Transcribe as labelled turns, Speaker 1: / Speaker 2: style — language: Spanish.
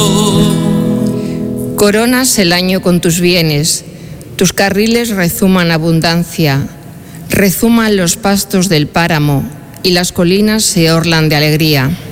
Speaker 1: Coronas el año con tus bienes, tus carriles rezuman abundancia, rezuman los pastos del páramo y las colinas se orlan de alegría.